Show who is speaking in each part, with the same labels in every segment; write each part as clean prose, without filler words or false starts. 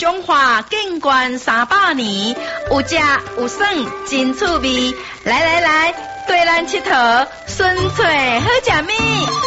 Speaker 1: 中华建馆300年，有食有耍真趣味。来来来，对咱佚佗，纯粹好食物。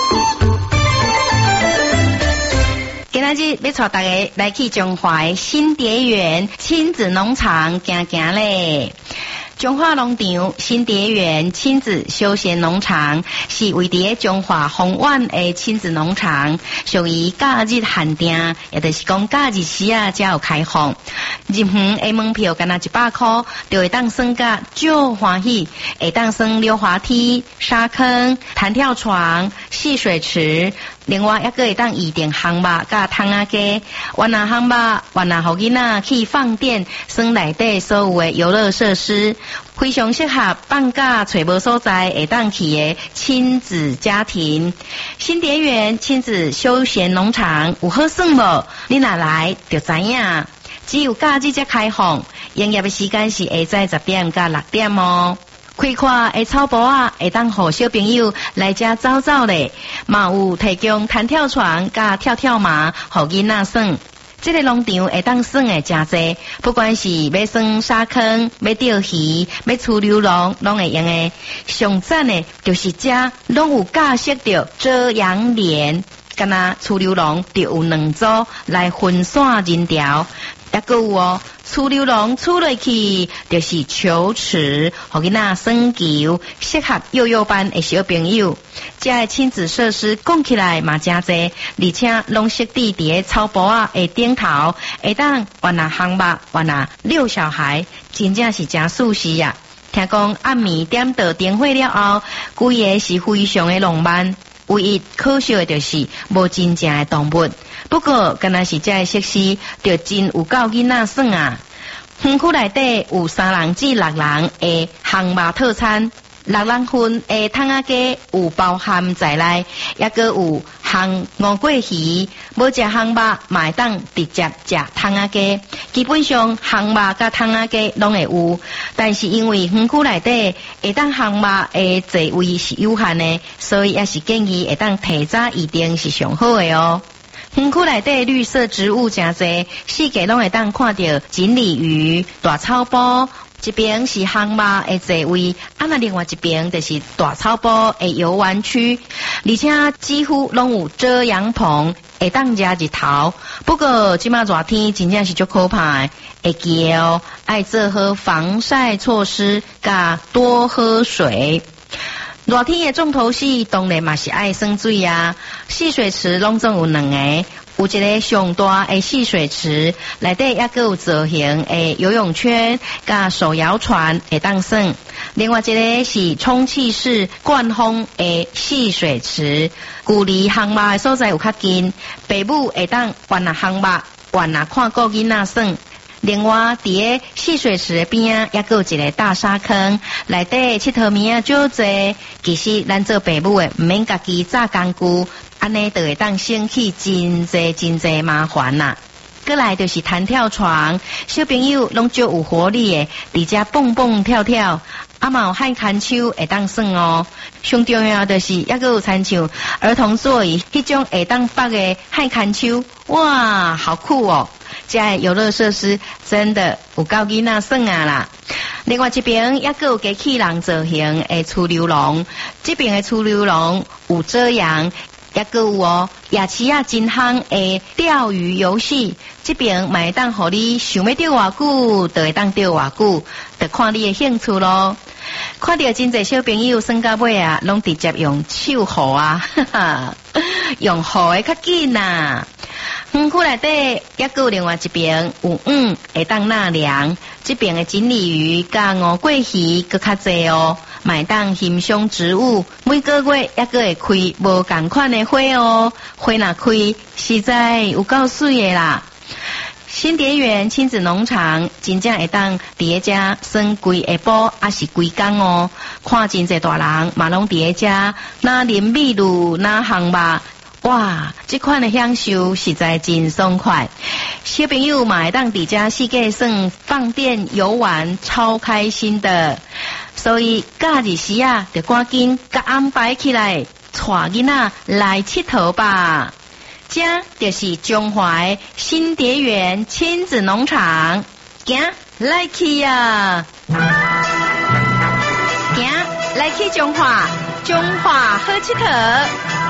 Speaker 1: 今仔日要带大家来去中华的新蝶园亲子农场行行咧。中华农场新蝶园亲子休闲农场是位伫中华丰苑的亲子农场，属于假日限定，也就是讲假日时啊才有开放。入园的门票干那100块，就会当耍甲足欢喜，会当耍溜滑梯、沙坑、弹跳床、戏水池。另外，还个会当预定项目甲汤仔鸡、玩哪项目，玩哪互囡仔去放电，耍内底所有的游乐设施，非常适合放假找无所在会当去的亲子家庭。新蝶园亲子休闲农场有好耍无？你若来就知影。只有假日才开放，营业的时间是下午10点到6点哦。开阔的草坡啊，会当互小朋友来遮走走咧，嘛有提供弹跳床甲跳跳马，互囡仔耍。这个农场会当耍的真济，不管是要耍沙坑、要钓鱼、要出流浪，拢会用的。上赞的就是遮拢有架设着遮阳帘，敢若出流浪就有2组来分散人潮。还佫有哦，出流浪出落去就是球池，互囡仔耍球，适合幼幼班的小朋友。这个亲子设施讲起来嘛真济，而且拢设置伫草坡啊的顶头，会当玩哪项目，玩哪遛小孩，真正是真舒适啊！听讲暗暝点到灯火了后，规个是非常的浪漫。唯一可惜的就是无真正的动物，不过敢若是这个设施就真有够囡仔耍啊！园区内底有3人至6人的项目套餐，6人份的汤仔鸡有包含在内，也个有烘乌龟鱼，无食项目嘛会当直接食汤仔鸡。基本上项目甲汤仔鸡拢会有，但是因为园区内底会当项目的座位是有限的，所以也是建议会当提早预定是上好的哦。园区内底绿色植物真多，四界拢会当看到锦鲤鱼、大草坡。一边是项目的座位，那另外一边就是大草坡的游玩区，而且几乎拢有遮阳棚，会当遮日头。不过即马热天真正是足可怕的，会记哦，爱做好防晒措施，甲多喝水。热天的重头戏当然嘛是爱耍水啊，戏水池拢总有2个。有一个上大的戏水池，内底也个有造型的游泳圈，甲手摇船会当耍。另外一个是充气式灌风的戏水池，距离项目的所在有较近，爸母会当玩哪项目，玩哪看顾囡仔耍。另外，伫个戏水池的边啊，也个有一个大沙坑，内底佚佗物啊少济。其实咱做爸母的，唔免家己炸工具，安尼就会当省去真济麻烦啦。过来就是弹跳床，小朋友拢足有活力的，伫遮蹦蹦跳跳。嘛有汉牵手会当耍哦，上重要就是也个有参像儿童座椅迄种会当绑的汉牵手，哇，好酷哦！这个游乐设施真的有够囡仔耍啊啦。另外一边也个有机器人造型的出流浪，这边的出流浪有遮阳。也个有哦，夜市啊真夯的钓鱼游戏，这边嘛会当互你想要钓偌久，就会当钓偌久，就看你的兴趣咯。看到真侪小朋友耍到尾啊，拢直接用手护啊，哈哈，用护的较紧啊。园区内底也个有另外一边有会当纳凉，这边的锦鲤鱼甲乌龟鱼搁较济哦。买当欣赏植物，每个月也个会开无同款的花哦，花若开，实在有够水的啦。新蝶园亲子农场真正会当伫遮耍规下晡，还是规工哦。看真侪大人嘛拢伫遮，那林美露那项目，哇，这款的享受实在真爽快。小朋友嘛会当伫遮世界耍放电游玩，超开心的。所以假日时啊，就赶紧甲安排起来，带囡仔来佚佗吧。 这就是中华新蝶园亲子农场，行来去呀！行来去中华好佚佗。